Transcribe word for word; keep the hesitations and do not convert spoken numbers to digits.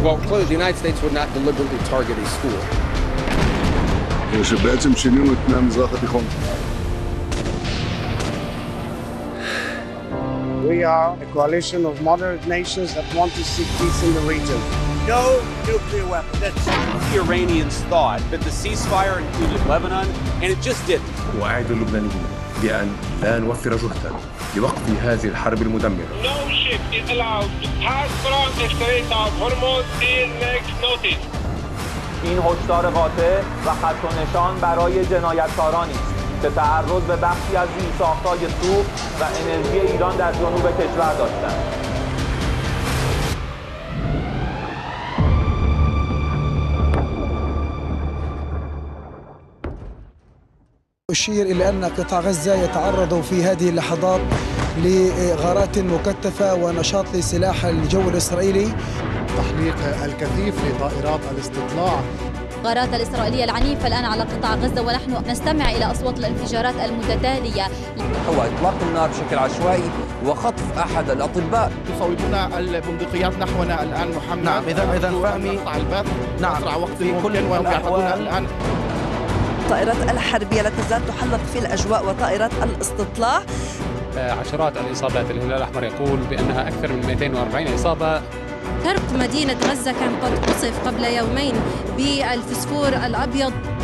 Well, clearly the United States would not deliberately target a school. שבעצם שינינו את פני המזרח התיכון. We are a coalition of moderate nations that want to seek peace in the region. No nuclear weapons. That's the Iranians thought that the ceasefire included Lebanon, and it just didn't. وأعد اللبنانيين بأن لا نوفر جهدا لوقف هذه الحرب المدمرة. No ship is allowed to pass from the Strait of Hormuz till next notice. این هشدار قاطع و خط و نشان برای جنایتکارانی است که تعرض به بخشی از زیرساخت‌های سوخت و انرژی ایران در جنوب کشور داشتند. أشير إلى أن قطاع غزة يتعرض في هذه اللحظات لغارات مكثفة ونشاط لسلاح الجو الإسرائيلي. تحليق الكثيف لطائرات الاستطلاع. الغارات الإسرائيلية العنيفة الآن على قطاع غزة ونحن نستمع إلى أصوات الانفجارات المتتالية. هو إطلاق النار بشكل عشوائي وخطف أحد الأطباء. يصوبون البندقيات نحونا الآن محمد. نعم إذا إذا فهمي نعم أسرع وقت في كل الأحوال الآن. الطائرات الحربية لا تزال تحلق في الأجواء وطائرات الاستطلاع. عشرات الإصابات. الهلال الأحمر يقول بأنها أكثر من مئتين وأربعين إصابة. شرق مدينة غزة كان قد قصف قبل يومين بالفسفور الأبيض.